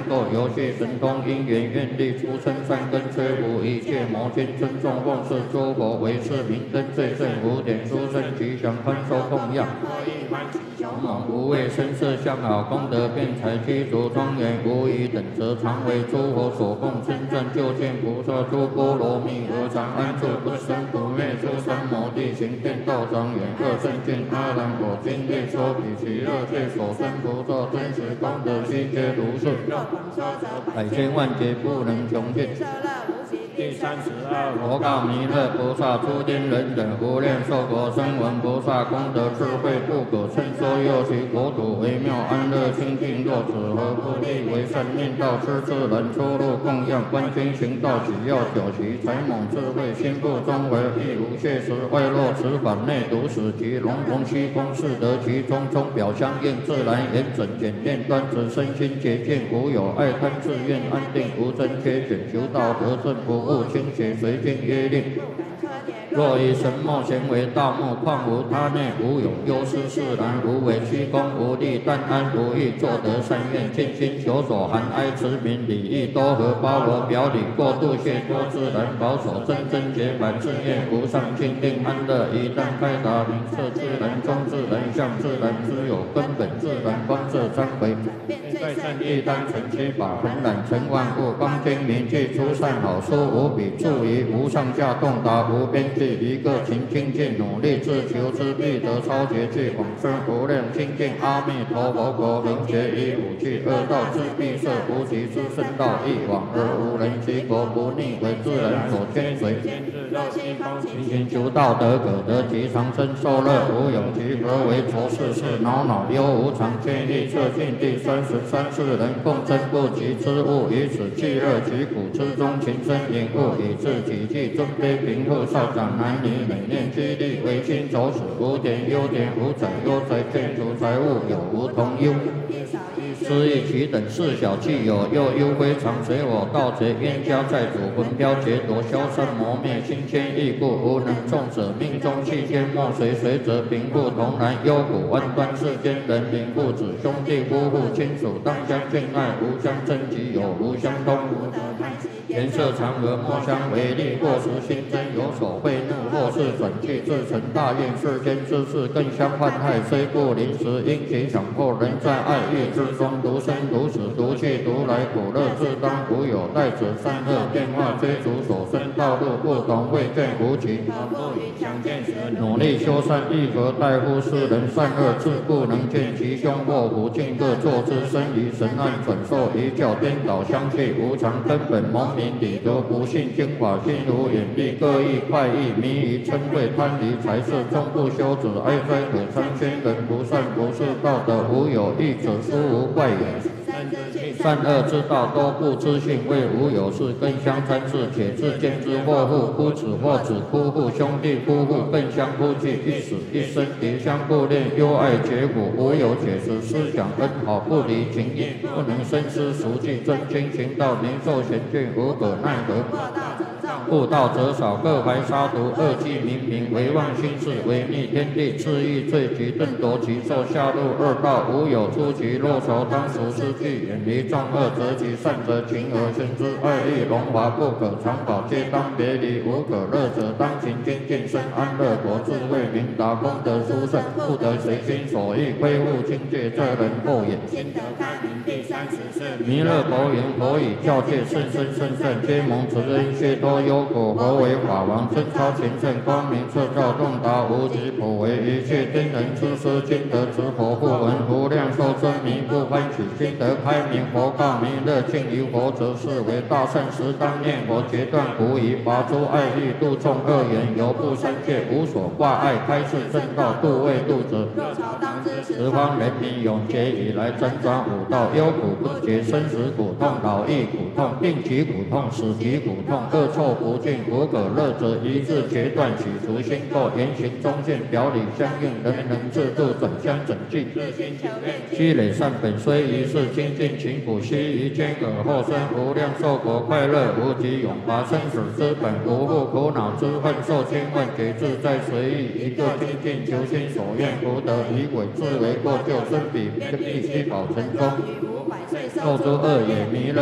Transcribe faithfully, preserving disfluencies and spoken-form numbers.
构游戏神通因缘愿力出生善根摧伏一切魔君尊重奉事诸佛为是明灯最胜五点殊胜吉祥宽收供养。勇猛无畏身色相好功德辩才具足庄严无疑等则常为诸佛所供称赞就见菩萨诸波罗蜜何常安住不生不灭诸三摩地行天道长远二圣见阿难我今列说比其乐界所生菩萨真实功德悉皆如是，百千万劫不能穷尽。第三十二佛告弥勒菩萨诸天人等无量寿佛声闻菩萨功德智慧不可称说，又其国土微妙安乐清净，若此何不利为善念道痴智人出入供养观经行道只要九其才猛智慧心不中为亦无谢时外落此法内独使其龙龙虚空是得其中中表相应自然严整简练端直身心洁净无有爱贪自愿安定无真缺卷求道得胜不误清洁随经约令。若以神墨咸为道目，况无他内无有忧思释然无为虚空无力但安无欲作得善愿尽心求所含哀慈悯礼义多合包罗表里过度谢多自然保守真真洁白自愿无上清定安乐一旦开达明彻自然中自然相自然之有根本自然光色三回在善业单纯七法恒染成万物光精明具出善好书无比注于无上下洞达无边际一个勤精进努力自求之必得超绝具广深无量清净阿弥陀佛国能学以五具恶道之必设无极之圣道一往而无人其国不逆为自然所牵随勤勤求道德可得其长生受乐无有其何为浊世事恼恼忧无常见意测尽第三十三世人共争不及之物以此气恶其苦之中情深隐物以致己计尊卑贫富少长男女美念激励为亲走死无典优典无财优财建筑财物有无同忧失意其等事小气有又忧非常随我盗贼冤家债主魂飘劫夺消散磨灭心牵意故无能众者命中气天莫随随则贫富同然忧苦万端世间人民父子兄弟夫妇亲属当相敬爱无相争己有无相通颜色常和莫相为利过时心真有所贿怒或是转去自成大愿世间之事更相患害虽不临时因其强迫人在爱欲之中独生独死独去独来苦乐自当无有待者善恶变化追逐所生道路不同未见无期努力修善亦何待乎世人善恶自不能见其凶祸福尽各作之身于神案转受一教颠倒相去无常根本蒙民理得不信经法心如眼力各异快意迷于嗔恚贪离财色终不修止哀哉可参宣人不善不是道德无有义者殊无怪也善恶之道多不知性为无有事更相参事且自见之祸父夫子或子夫妇兄弟夫妇更相夫妻一死一生敌相不恋忧爱结果无有解释思想恩好不离情义不能深思熟记真经行道年寿贤俊无可奈何悟道则少各怀杀毒恶计冥冥唯妄心事违逆天地恣意罪及顿夺其寿下入恶道无有出其若愁当熟失去远离众恶则其善则情而生之爱欲荣华不可长保皆当别离无可乐者当勤精进生安乐国智慧明达功德殊胜不得随心所欲亏误境界这人后也心得开明第三十四弥勒佛言佛以教界甚深甚善皆蒙慈恩皆多忧苦佛为法王真超前圣光明彻照洞达无极普为一切天人之师今得之佛不闻无量寿真迷不欢喜心得开明佛告弥勒敬于佛则是为大圣时当念佛截断无疑拔诸爱欲度众恶缘犹不三界无所挂碍开示正道度未度者十方人民永劫以来辗转五道忧苦不绝生死苦痛老易苦痛病疾苦痛死疾苦痛恶臭不尽无可乐者一日截断取除心垢言行中见表里相应人人自度转相整净积累善本虽一世精进勤苦悉于间隔后生无量寿国快乐无极永拔生死之本无复苦恼之恨受千万劫自在随意一个精进求心所愿福德以伪自为过救生彼必须保成功肉诸恶也，弥勒